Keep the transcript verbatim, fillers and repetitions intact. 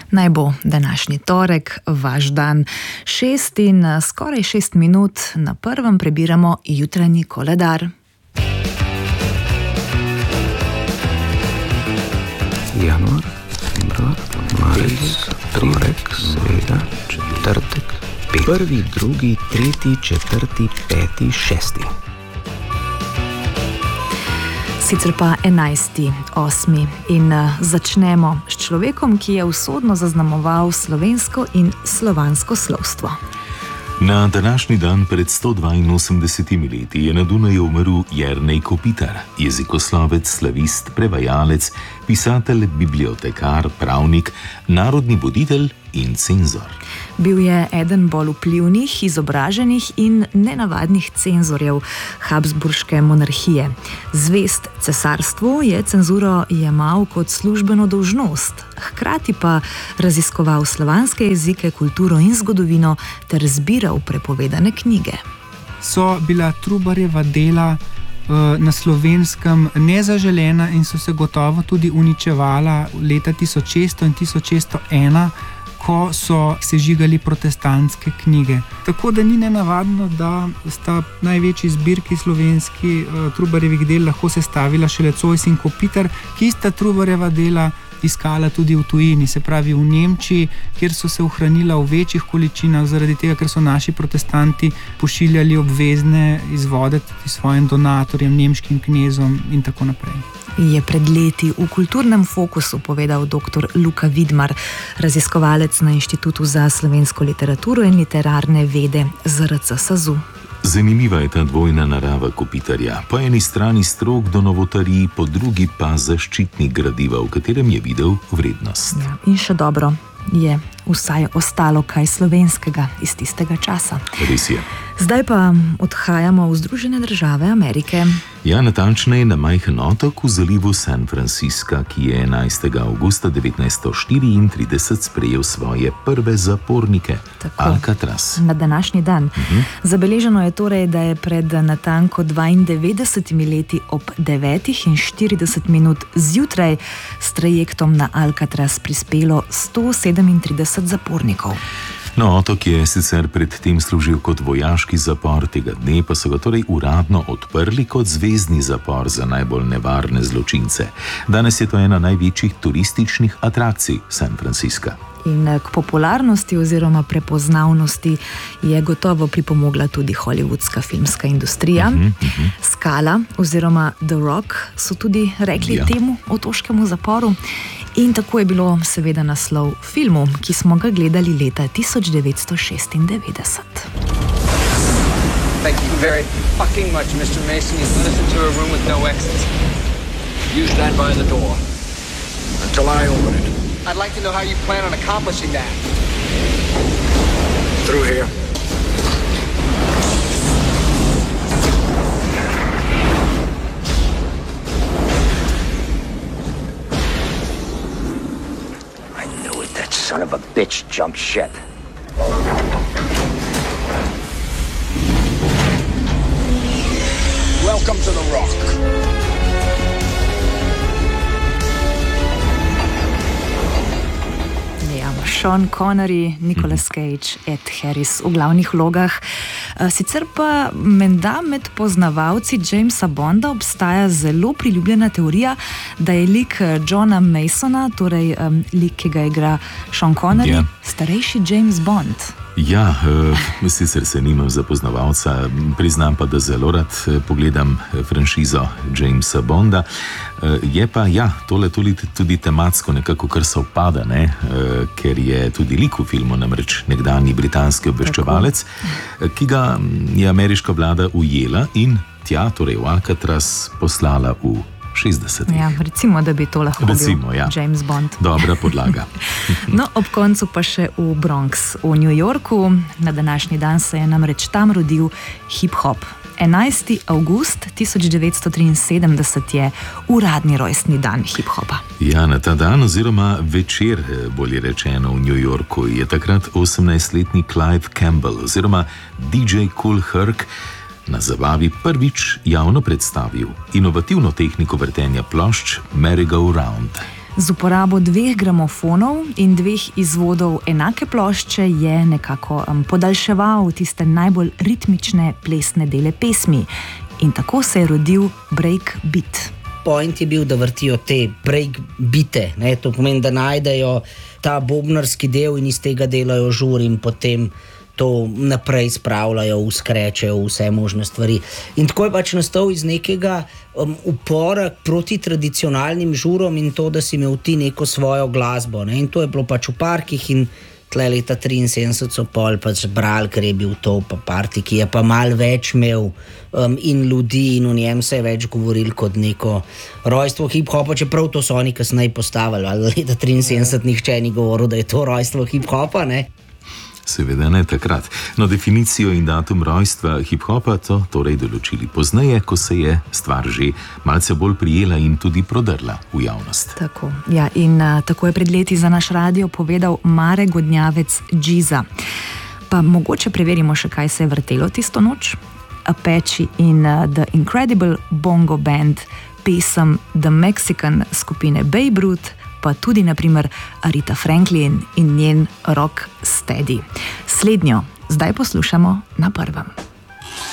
Naj bo današnji torek, vaš dan. Šest in skoraj šest minut na prvem prebiramo jutranji koledar. Januar, februar, marec, torek, sreda, četrtek, pet. Prvi, drugi, tretji, četrti, peti, šesti. Sicer pa enajsti, osmi in začnemo s človekom, ki je usodno zaznamoval slovensko in slovansko slovstvo. Na današnji dan pred sto dvainosemdesetimi leti je na Dunaju umrl Jernej Kopitar, jezikoslovec, slavist, prevajalec, pisatelj, bibliotekar, pravnik, narodni voditelj in cenzor. Bil je eden bolj vplivnih, izobraženih in nenavadnih cenzorjev Habsburške monarhije. Zvest cesarstvu je cenzuro jemal kot službeno dolžnost, hkrati pa raziskoval slovanske jezike, kulturo in zgodovino ter zbiral prepovedane knjige. So bila Trubarjeva dela uh, na Slovenskem nezaželena in so se gotovo tudi uničevala leta tisoč šeststo in tisoč šeststo ena, ko so sežigali protestantske knjige. Tako da ni nenavadno, da sta največji zbirki slovenski uh, Trubarjevih del lahko sestavila šele Zois in Kopitar, ki sta Trubarjeva dela iskala tudi v tujini, se pravi v Nemčiji, kjer so se ohranila v večjih količinah, zaradi tega, ker so naši protestanti pošiljali obvezne izvode svojim donatorjem, nemškim knezom in tako naprej. Je pred leti v Kulturnem fokusu povedal doktor Luka Vidmar, raziskovalec na Inštitutu za slovensko literaturo in literarne vede Z R C SAZU. Zanimiva je ta dvojna narava Kopitarja. Po eni strani strog do novotarij, po drugi pa zaščitnik gradiva, v katerem je videl vrednost. Ja, in še dobro je vsaj ostalo kaj slovenskega iz tistega časa. Res je. Zdaj pa odhajamo v Združene države Amerike. Ja, natančneje na majhen otok v zalivu San Francisca, ki je enajstega avgusta devetnajststo štiriintrideset sprejel svoje prve zapornike, Tako, Alcatraz. Na današnji dan. Uh-huh. Zabeleženo je torej, da je pred natanko dvaindevetdesetimi leti ob devetih in štirideset minut zjutraj s trajektom na Alcatraz prispelo sto sedemintrideset zapornikov. No, otok je sicer predtem služil kot vojaški zapor, tega dne pa so ga torej uradno odprli kot zvezni zapor za najbolj nevarne zločince. Danes je to ena največjih turističnih atrakcij San Francisca. In k popularnosti oziroma prepoznavnosti je gotovo pripomogla tudi hollywoodska filmska industrija. Uh-huh, uh-huh. Skala oziroma The Rock so tudi rekli ja. temu otoškemu zaporu. In tako je bilo seveda naslov filmu, ki smo ga gledali leta tisoč devetsto šestindevetdeset. Thank you very fucking much, mister Mason. You've led us into a room with no exit. You stand by the door until I open it. I'd like to know how you plan on accomplishing that. Through here. Son of a bitch jumped ship. Welcome to the Rock. Sean Connery, Nicolas Cage, Ed Harris v glavnih vlogah. Sicer pa menda med poznavalci Jamesa Bonda obstaja zelo priljubljena teorija, da je lik Johna Masona, torej um, lik, ki ga igra Sean Connery, yeah. starejši James Bond. Ja, uh, sicer se nimam za poznavalca, priznam pa, da zelo rad pogledam franšizo Jamesa Bonda. Uh, je pa, ja, tole tudi, tudi tematsko nekako kar se opada, ne? Uh, ker je tudi lik v filmu, namreč nekdanji britanski obveščevalec, Tako. ki ga je ameriška vlada ujela in tja, torej v Alcatraz, poslala v šestdesetih. Ja, recimo, da bi to lahko recimo, bil ja. James Bond. Dobra podlaga. No, ob koncu pa še v Bronx, v New Yorku. Na današnji dan se je namreč tam rodil hip-hop. enajsti avgust tisoč devetsto triinsedemdeset je uradni rojstni dan hip-hopa. Ja, na ta dan oziroma večer, bolje rečeno, v New Yorku je takrat osemnajstletni Clive Campbell oziroma D J Kool Herc na zabavi prvič javno predstavil inovativno tehniko vrtenja plošč Merry Go Round. Z uporabo dveh gramofonov in dveh izvodov enake plošče je nekako um, podaljševal tiste najbolj ritmične plesne dele pesmi. In tako se je rodil breakbeat. Point je bil, da vrtijo te breakbeate, ne? To pomeni, da najdejo ta bobnarski del in iz tega delajo žur in potem to naprej spravljajo, uskrečejo vse možne stvari. In tako je pač nastal iz nekega um, upora proti tradicionalnim žurom in to, da si imel ti neko svojo glasbo. Ne? In to je bilo pač v parkih in tle leta triinsedemdeset so pol pač brali, ker je bil to pa party, ki je pa malo več imel um, in ljudi in o njem se je več govoril kot neko rojstvo hip-hopa, čeprav to so oni kasneje postavili, ali leta triinsedemdeset nihče ni govoril, da je to rojstvo hip-hopa, ne? Seveda ne takrat. No, definicijo in datum rojstva hip-hopa so torej določili pozneje, ko se je stvar že malce bolj prijela in tudi prodrla v javnost. Tako, ja, in uh, tako je pred leti za naš radio povedal Mare Godnjavec Džiza. Pa mogoče preverimo še, kaj se je vrtelo tisto noč. Apache in uh, The Incredible Bongo Band, pesem The Mexican skupine Babe Ruth, pa tudi naprimer Aretha Franklin in njen Rock Steady. Slednjo zdaj poslušamo na Prvem.